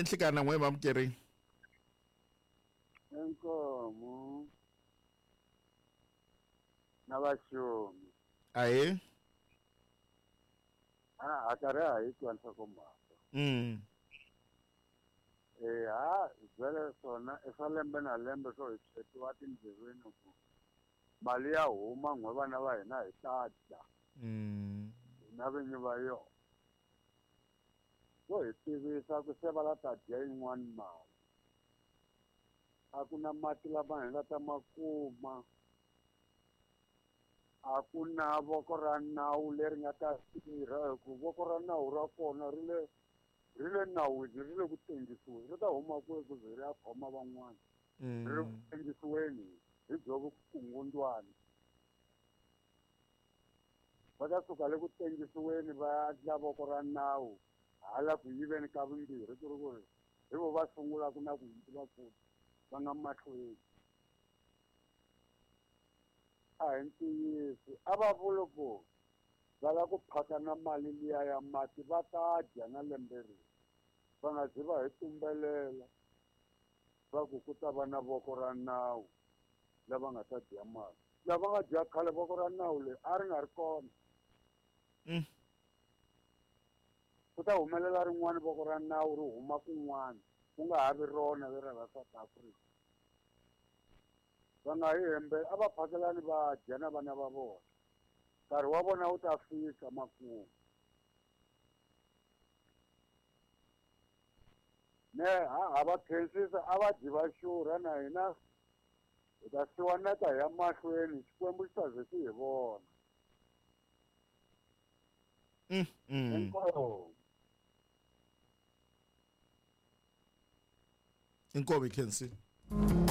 enhlikana n'we Mkering. Enkomo nabashumi Aye. akare ayitwanisa kombato vele sona esalembe na lembe swo etiwa tindleveni ku mali ya huma n'we vana va hina hi tadya na vinyi va yona vo hi tivisa ku se va la ta dya yin'wani mali a ku na mati lama hi nga ta ma kuma a ku na voko ra nawu leri nga ta tirha hi ku voko ra nawu ra kona ri le nawini ri le ku tengisiweni ri ta huma kwihi ku ze ri ya khoma van'wana ri ri ku tengisiweni hi byo vukungundzwana va ta suka le ku tengisiweni va ya endla voko ra nawu hala ku yiveni ka vumbirhi ku ri ku ri hi vo va sungulaka na ku yiva futhi va nga mahlweni a hi ntiyisi a va vuli ku va lava ku phaka na mali liya ya mati va ta dya na lembe leri va nga zi va hi tumbelela va ku ta va na voko ra nawu lava nga ta dya mali lava nga dya khale voko ra nawu leyi a ri nga ri kona ku ta humelela rin'wana voko ra nawu ri huma kun'wana ku nga ha vi rona leri ra South Africa va nga hi hembela a va phakelani va dya na vana va vona nkarhi wa vona wu ta fika makumu ne ha va khensisa a va dyi va xurha na hina hi ta siwaneta hi ya mahlweni xikwembu xi ta ze xi hi vona Inkobe Kensi.